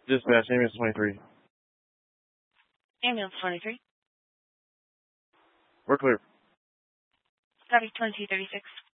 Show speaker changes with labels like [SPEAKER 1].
[SPEAKER 1] Dispatch, ambulance 23.
[SPEAKER 2] Ambulance 23.
[SPEAKER 1] We're clear.
[SPEAKER 2] Copy 2236.